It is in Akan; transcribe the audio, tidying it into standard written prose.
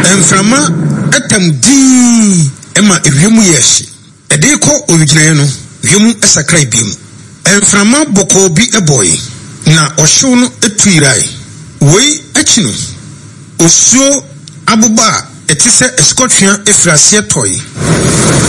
Enframa etam di ema ewiemu yeshi. Edeko owigyina no wiemu esakrai bim. Enframa boko bi eboy na ohyew no etuirai. Wei akino osuo abuba etise escotfian efrase toy.